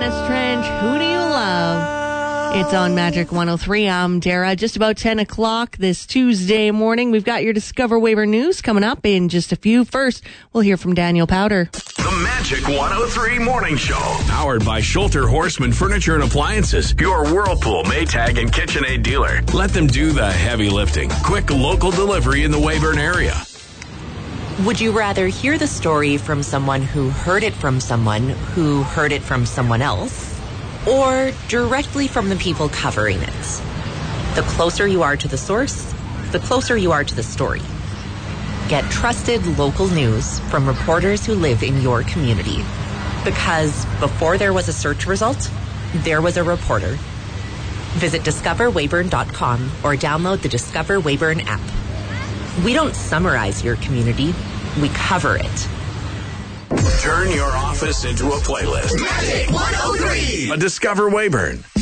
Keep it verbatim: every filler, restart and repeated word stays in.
Dennis Trench, Who Do You Love? It's on Magic one oh three. I'm Dara. Just about ten o'clock this Tuesday morning. We've got your Discover Weyburn news coming up in just a few. First, we'll hear from Daniel Powder. The Magic one oh three Morning Show. Powered by Schulter Horseman Furniture and Appliances. Your Whirlpool, Maytag, and KitchenAid dealer. Let them do the heavy lifting. Quick local delivery in the Weyburn area. Would you rather hear the story from someone who heard it from someone who heard it from someone else, or directly from the people covering it? The closer you are to the source, the closer you are to the story. Get trusted local news from reporters who live in your community. Because before there was a search result, there was a reporter. Visit discover weyburn dot com or download the Discover Weyburn app. We don't summarize your community, we cover it. Turn your office into a playlist. Magic one oh three. A Discover Weyburn.